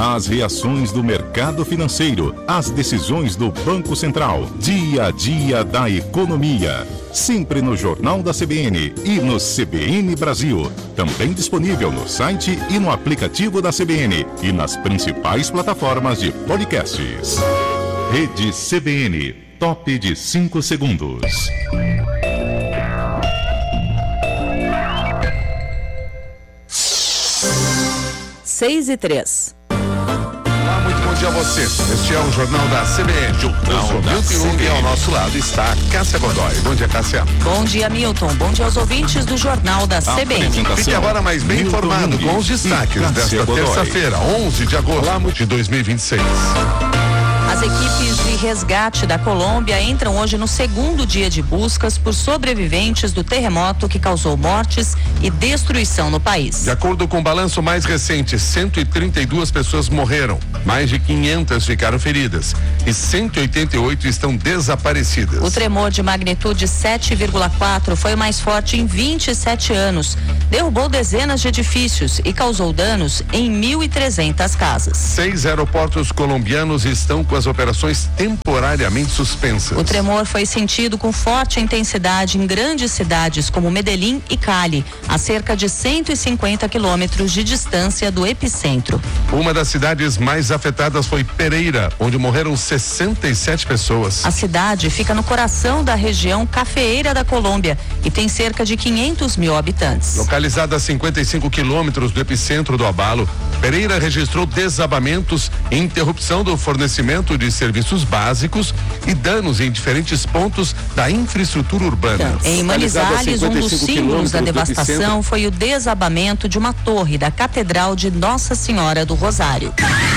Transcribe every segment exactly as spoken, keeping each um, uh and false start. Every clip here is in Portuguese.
As reações do mercado financeiro, as decisões do Banco Central, dia a dia da economia. Sempre no Jornal da C B N e no C B N Brasil. Também disponível no site e no aplicativo da C B N e nas principais plataformas de podcasts. Rede C B N, top de cinco segundos. Seis e três. Olá, muito bom dia a você. Este é o Jornal da C B N. Eu sou Milton Jung e ao nosso lado está Cássia Godoy. Bom dia, Cássia. Bom dia, Milton. Bom dia aos ouvintes do Jornal da C B N. Fique agora mais bem Milton informado Jung com os destaques desta terça-feira, onze de agosto de dois mil e vinte e seis. As equipes de resgate da Colômbia entram hoje no segundo dia de buscas por sobreviventes do terremoto que causou mortes e destruição no país. De acordo com o balanço mais recente, cento e trinta e duas pessoas morreram, mais de quinhentas ficaram feridas e cento e oitenta e oito estão desaparecidas. O tremor de magnitude sete vírgula quatro foi o mais forte em vinte e sete anos. Derrubou dezenas de edifícios e causou danos em mil e trezentas casas. Seis aeroportos colombianos estão com as operações temporariamente suspensas. O tremor foi sentido com forte intensidade em grandes cidades como Medellín e Cali, a cerca de cento e cinquenta quilômetros de distância do epicentro. Uma das cidades mais afetadas foi Pereira, onde morreram sessenta e sete pessoas. A cidade fica no coração da região cafeeira da Colômbia e tem cerca de quinhentos mil habitantes. Localizada a cinquenta e cinco quilômetros do epicentro do abalo, Pereira registrou desabamentos, interrupção do fornecimento de serviços básicos e danos em diferentes pontos da infraestrutura urbana. Em Manizales, um dos símbolos da devastação foi o desabamento de uma torre da Catedral de Nossa Senhora do Rosário.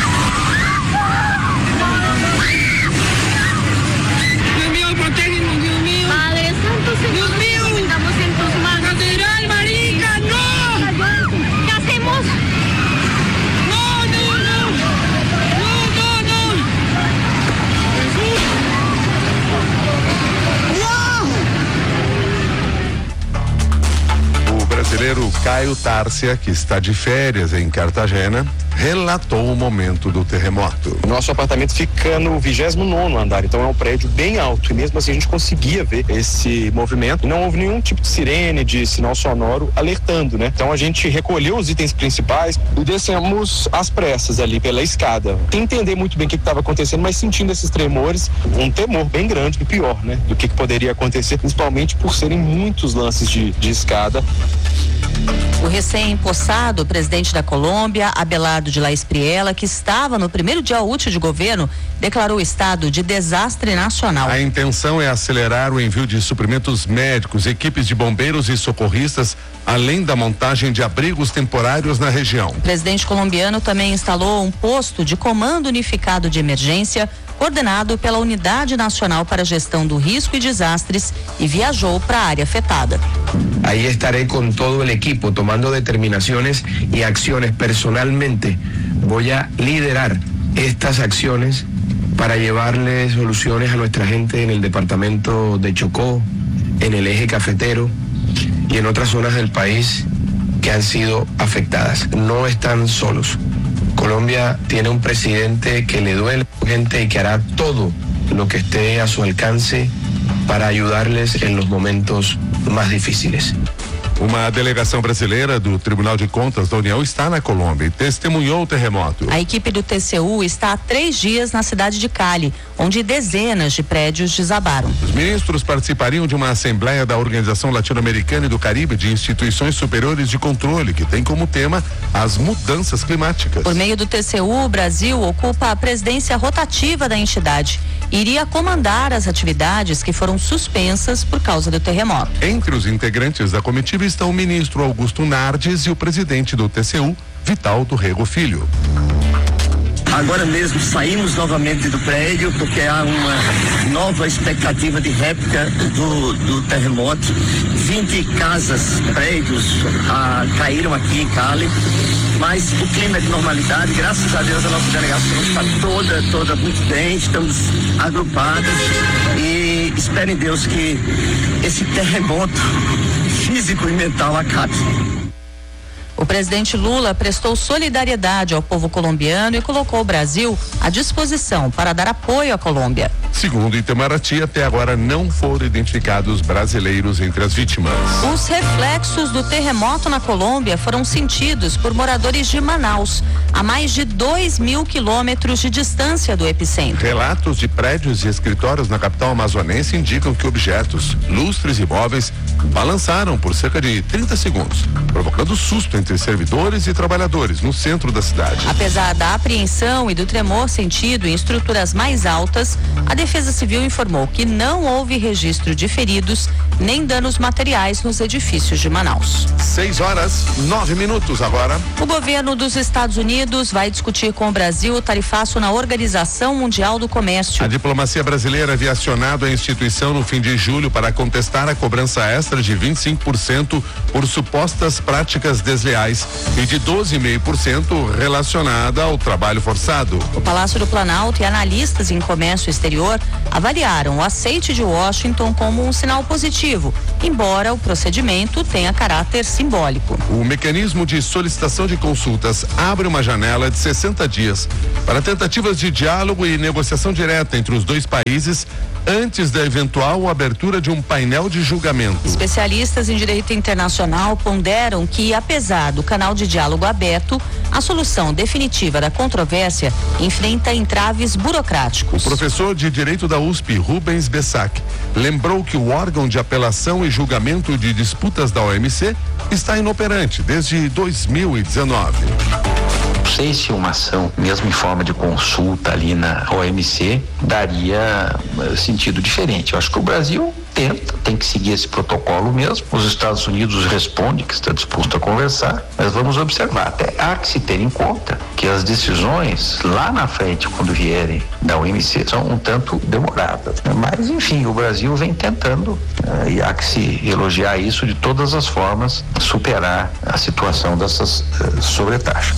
O brasileiro Caio Tárcia, que está de férias em Cartagena, relatou o momento do terremoto. Nosso apartamento fica no vigésimo nono andar, então é um prédio bem alto e mesmo assim a gente conseguia ver esse movimento. Não houve nenhum tipo de sirene, de sinal sonoro alertando, né? Então a gente recolheu os itens principais e descemos às pressas ali pela escada. Sem entender muito bem o que estava acontecendo, mas sentindo esses tremores, um temor bem grande do pior, né? Do que, que poderia acontecer, principalmente por serem muitos lances de, de escada. O recém-empossado presidente da Colômbia, Abelardo de la Espriella, que estava no primeiro dia útil de governo, declarou estado de desastre nacional. A intenção é acelerar o envio de suprimentos médicos, equipes de bombeiros e socorristas, além da montagem de abrigos temporários na região. O presidente colombiano também instalou um posto de comando unificado de emergência, coordenado pela Unidade Nacional para a Gestão do Risco e Desastres, e viajou para a área afetada. Ahí estaré con todo el equipo tomando determinaciones y acciones personalmente. Voy a liderar estas acciones para llevarle soluciones a nuestra gente en el departamento de Chocó, en el eje cafetero y en otras zonas del país que han sido afectadas. No están solos. Colombia tiene un presidente que le duele a la gente y que hará todo lo que esté a su alcance para ayudarles en los momentos más difíciles. Uma delegação brasileira do Tribunal de Contas da União está na Colômbia e testemunhou o terremoto. A equipe do T C U está há três dias na cidade de Cali, onde dezenas de prédios desabaram. Os ministros participariam de uma assembleia da Organização Latino-Americana e do Caribe de Instituições Superiores de Controle, que tem como tema as mudanças climáticas. Por meio do T C U, o Brasil ocupa a presidência rotativa da entidade e iria comandar as atividades que foram suspensas por causa do terremoto. Entre os integrantes da comitiva estão o ministro Augusto Nardes e o presidente do T C U, Vital do Rego Filho. Agora mesmo saímos novamente do prédio porque há uma nova expectativa de réplica do, do terremoto. vinte casas, prédios ah, caíram aqui em Cali, mas o clima é de normalidade. Graças a Deus a nossa delegação está toda, toda muito bem, estamos agrupados e espero em Deus que esse terremoto físico e mental acabe. O presidente Lula prestou solidariedade ao povo colombiano e colocou o Brasil à disposição para dar apoio à Colômbia. Segundo Itamaraty, até agora não foram identificados brasileiros entre as vítimas. Os reflexos do terremoto na Colômbia foram sentidos por moradores de Manaus, a mais de dois mil quilômetros de distância do epicentro. Relatos de prédios e escritórios na capital amazonense indicam que objetos, lustres e móveis balançaram por cerca de trinta segundos, provocando susto entre servidores e trabalhadores no centro da cidade. Apesar da apreensão e do tremor sentido em estruturas mais altas, a Defesa Civil informou que não houve registro de feridos nem danos materiais nos edifícios de Manaus. Seis horas, nove minutos agora. O governo dos Estados Unidos vai discutir com o Brasil o tarifaço na Organização Mundial do Comércio. A diplomacia brasileira havia acionado a instituição no fim de julho para contestar a cobrança extra de vinte e cinco por cento por supostas práticas desleais e de doze vírgula cinco por cento relacionada ao trabalho forçado. O Palácio do Planalto e analistas em comércio exterior avaliaram o aceite de Washington como um sinal positivo, embora o procedimento tenha caráter simbólico. O mecanismo de solicitação de consultas abre uma janela de sessenta dias para tentativas de diálogo e negociação direta entre os dois países antes da eventual abertura de um painel de julgamento. Especialistas em direito internacional ponderam que, apesar do canal de diálogo aberto, a solução definitiva da controvérsia enfrenta entraves burocráticos. O professor de direito da U S P, Rubens Bessac, lembrou que o órgão de apelação e julgamento de disputas da O M C está inoperante desde dois mil e dezenove. Não sei se uma ação, mesmo em forma de consulta ali na O M C, daria uh, sentido diferente. Eu acho que o Brasil tenta, tem que seguir esse protocolo mesmo. Os Estados Unidos respondem que está disposto a conversar, mas vamos observar. Até há que se ter em conta que as decisões lá na frente, quando vierem da O M C, são um tanto demoradas. Né? Mas, enfim, o Brasil vem tentando, uh, e há que se elogiar isso de todas as formas, superar a situação dessas uh, sobretaxas.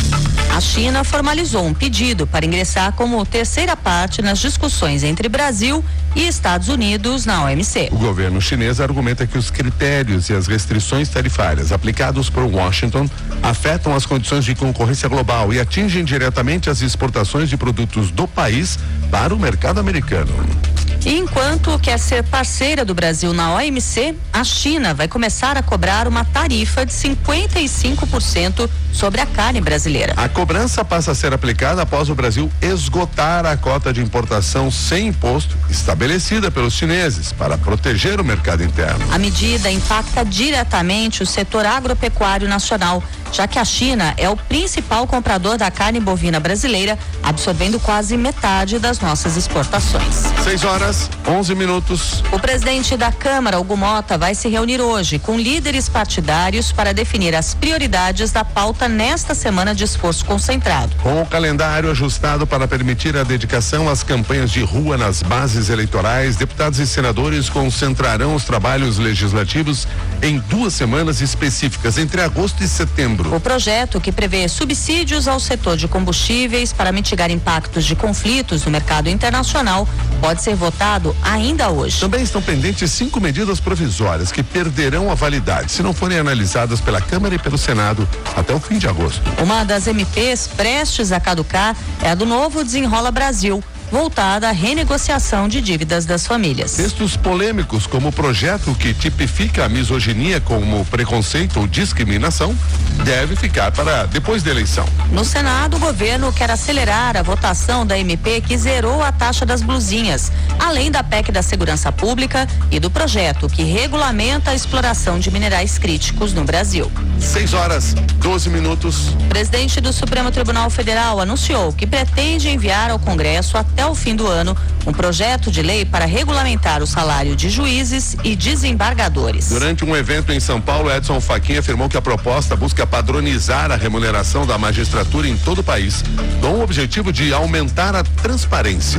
A China formalizou um pedido para ingressar como terceira parte nas discussões entre Brasil e Estados Unidos na O M C. O governo chinês argumenta que os critérios e as restrições tarifárias aplicados por Washington afetam as condições de concorrência global e atingem diretamente as exportações de produtos do país para o mercado americano. E enquanto quer ser parceira do Brasil na O M C, a China vai começar a cobrar uma tarifa de cinquenta e cinco por cento sobre a carne brasileira. A cobrança passa a ser aplicada após o Brasil esgotar a cota de importação sem imposto estabelecida pelos chineses para proteger o mercado interno. A medida impacta diretamente o setor agropecuário nacional, já que a China é o principal comprador da carne bovina brasileira, absorvendo quase metade das nossas exportações. Seis horas, onze minutos. O presidente da Câmara, Hugo Mota, vai se reunir hoje com líderes partidários para definir as prioridades da pauta nesta semana de esforço concentrado. Com o calendário ajustado para permitir a dedicação às campanhas de rua nas bases eleitorais, deputados e senadores concentrarão os trabalhos legislativos em duas semanas específicas, entre agosto e setembro. O projeto, que prevê subsídios ao setor de combustíveis para mitigar impactos de conflitos no mercado internacional, pode ser votado ainda hoje. Também estão pendentes cinco medidas provisórias que perderão a validade se não forem analisadas pela Câmara e pelo Senado até o fim de agosto. Uma das M Ps prestes a caducar é a do novo Desenrola Brasil, voltada à renegociação de dívidas das famílias. Textos polêmicos, como o projeto que tipifica a misoginia como preconceito ou discriminação, deve ficar para depois da eleição. No Senado, o governo quer acelerar a votação da M P que zerou a taxa das blusinhas, além da P E C da Segurança Pública e do projeto que regulamenta a exploração de minerais críticos no Brasil. Seis horas, doze minutos. O presidente do Supremo Tribunal Federal anunciou que pretende enviar ao Congresso até o fim do ano um projeto de lei para regulamentar o salário de juízes e desembargadores. Durante um evento em São Paulo, Edson Fachin afirmou que a proposta busca padronizar a remuneração da magistratura em todo o país, com o objetivo de aumentar a transparência.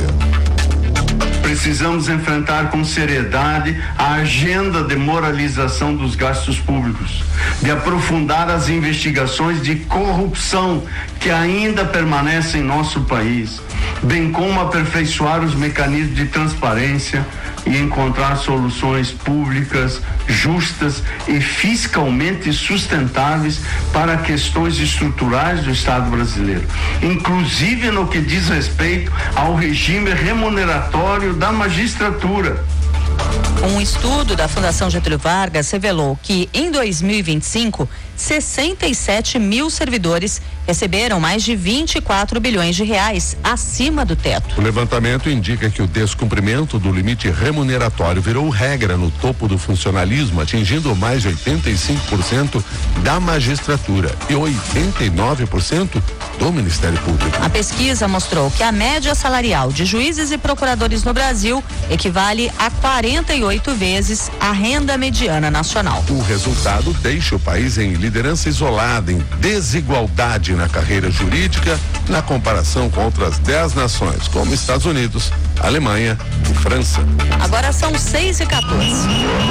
Precisamos enfrentar com seriedade a agenda de moralização dos gastos públicos, de aprofundar as investigações de corrupção que ainda permanecem em nosso país, bem como aperfeiçoar os mecanismos de transparência, e encontrar soluções públicas, justas e fiscalmente sustentáveis para questões estruturais do Estado brasileiro, inclusive no que diz respeito ao regime remuneratório da magistratura. Um estudo da Fundação Getúlio Vargas revelou que, em dois mil e vinte e cinco, sessenta e sete mil servidores receberam mais de vinte e quatro bilhões de reais acima do teto. O levantamento indica que o descumprimento do limite remuneratório virou regra no topo do funcionalismo, atingindo mais de oitenta e cinco por cento da magistratura e oitenta e nove por cento do Ministério Público. A pesquisa mostrou que a média salarial de juízes e procuradores no Brasil equivale a quarenta e oito vezes a renda mediana nacional. O resultado deixa o país em liderança isolada, em desigualdade na carreira jurídica, na comparação com outras dez nações, como Estados Unidos, Alemanha e França. Agora são seis e quatorze.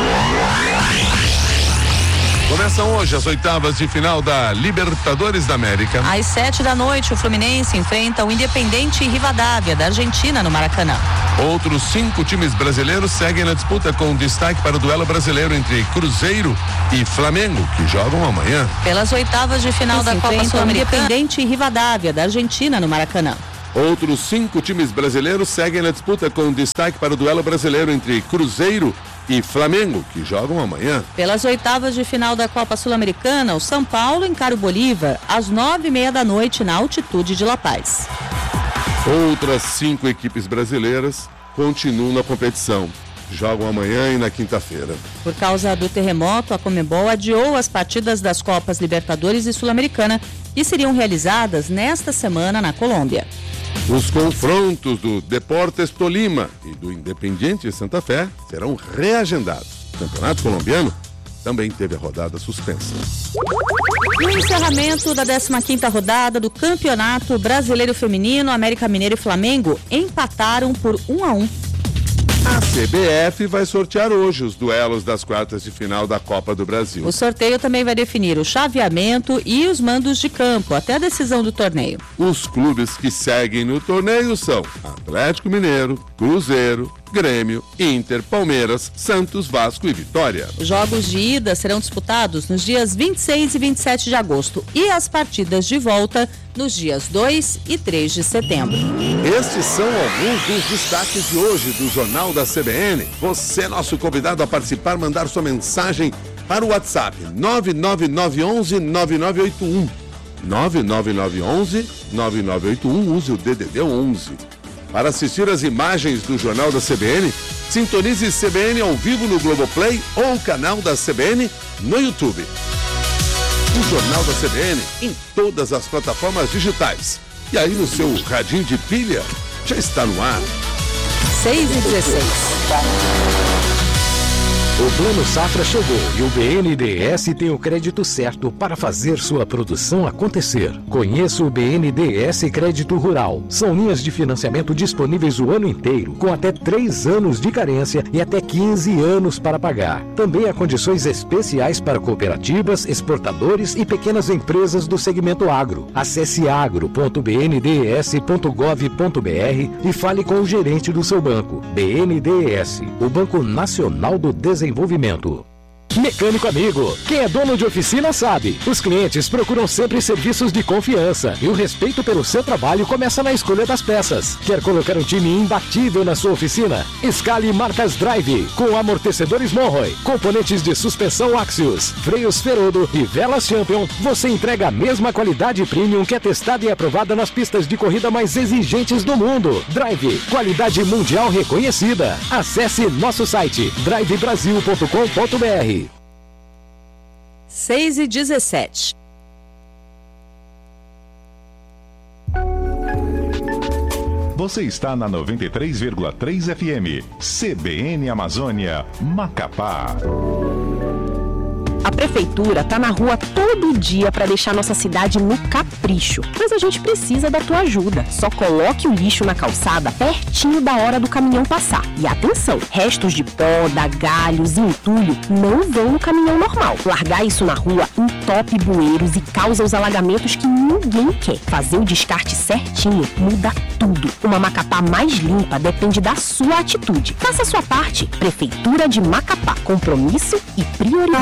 Começam hoje as oitavas de final da Libertadores da América. Às sete da noite, o Fluminense enfrenta o Independente Rivadavia, da Argentina, no Maracanã. Outros cinco times brasileiros seguem na disputa, com destaque para o duelo brasileiro entre Cruzeiro e Flamengo, que jogam amanhã. Pelas oitavas de final da Copa Sul-Americana, Independente Rivadavia, da Argentina, no Maracanã. Outros cinco times brasileiros seguem na disputa, com destaque para o duelo brasileiro entre Cruzeiro e Flamengo, que jogam amanhã. Pelas oitavas de final da Copa Sul-Americana, o São Paulo encara o Bolívar às nove e meia da noite na altitude de La Paz. Outras cinco equipes brasileiras continuam na competição. Jogam amanhã e na quinta-feira. Por causa do terremoto, a Conmebol adiou as partidas das Copas Libertadores e Sul-Americana, que seriam realizadas nesta semana na Colômbia. Os confrontos do Deportes Tolima e do Independiente Santa Fé serão reagendados. O Campeonato Colombiano também teve a rodada suspensa. No encerramento da décima quinta rodada do Campeonato Brasileiro Feminino, América Mineiro e Flamengo empataram por um a um. A C B F vai sortear hoje os duelos das quartas de final da Copa do Brasil. O sorteio também vai definir o chaveamento e os mandos de campo até a decisão do torneio. Os clubes que seguem no torneio são Atlético Mineiro, Cruzeiro, Grêmio, Inter, Palmeiras, Santos, Vasco e Vitória. Os jogos de ida serão disputados nos dias vinte e seis e vinte e sete de agosto e as partidas de volta nos dias dois e três de setembro. Estes são alguns dos destaques de hoje do Jornal da C B N. Você é nosso convidado a participar, mandar sua mensagem para o WhatsApp nove nove nove um um nove nove oito um. nove nove nove um um nove nove oito um, use o D D D onze. Para assistir as imagens do Jornal da C B N, sintonize C B N ao vivo no Globoplay ou o canal da C B N no YouTube. O Jornal da C B N em todas as plataformas digitais. E aí no seu radinho de pilha, já está no ar. seis e dezesseis. O Plano Safra chegou e o B N D E S tem o crédito certo para fazer sua produção acontecer. Conheça o B N D E S Crédito Rural. São linhas de financiamento disponíveis o ano inteiro, com até três anos de carência e até quinze anos para pagar. Também há condições especiais para cooperativas, exportadores e pequenas empresas do segmento agro. Acesse agro ponto b n d e s ponto gov ponto b r e fale com o gerente do seu banco. B N D E S, o Banco Nacional do Desenvolvimento. Mecânico amigo, quem é dono de oficina sabe, os clientes procuram sempre serviços de confiança e o respeito pelo seu trabalho começa na escolha das peças. Quer colocar um time imbatível na sua oficina? Escale marcas Drive, com amortecedores Monroy, componentes de suspensão Axios, freios Ferodo e velas Champion. Você entrega a mesma qualidade premium que é testada e aprovada nas pistas de corrida mais exigentes do mundo. Drive, qualidade mundial reconhecida. Acesse nosso site drive brasil ponto com ponto b r. seis e dezessete. Você está na noventa e três vírgula três F M, C B N Amazônia, Macapá. A prefeitura está na rua todo dia para deixar nossa cidade no capricho. Mas a gente precisa da tua ajuda. Só coloque o lixo na calçada pertinho da hora do caminhão passar. E atenção, restos de poda, galhos e entulho não vão no caminhão normal. Largar isso na rua entope bueiros e causa os alagamentos que ninguém quer. Fazer o descarte certinho muda tudo. tudo. Uma Macapá mais limpa depende da sua atitude. Faça a sua parte. Prefeitura de Macapá. Compromisso e prioridade.